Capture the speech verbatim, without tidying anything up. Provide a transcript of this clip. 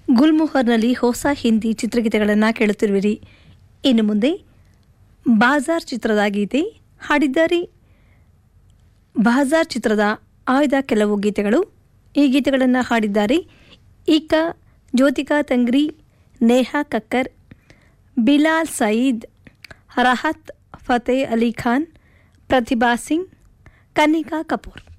ಗುಲ್ಮೊಹರ್ನಲ್ಲಿ ಹೊಸ ಹಿಂದಿ ಚಿತ್ರಗೀತೆಗಳನ್ನು ಕೇಳುತ್ತಿರುವಿರಿ. ಇನ್ನು ಮುಂದೆ ಬಾಜಾರ್ ಚಿತ್ರದ ಗೀತೆ ಹಾಡಿದ್ದಾರೆ. ಬಾಜಾರ್ ಚಿತ್ರದ ಆಯ್ದ ಕೆಲವು ಗೀತೆಗಳು. ಈ ಗೀತೆಗಳನ್ನು ಹಾಡಿದ್ದಾರೆ ಈಕಾ, ಜ್ಯೋತಿಕಾ ತಂಗ್ರಿ, ನೇಹಾ ಕಕ್ಕರ್, ಬಿಲಾಲ್ ಸಯೀದ್, ರಾಹತ್ ಫತೇ ಅಲಿ ಖಾನ್, ಪ್ರತಿಭಾ ಸಿಂಗ್, ಕನ್ನಿಕಾ ಕಪೂರ್.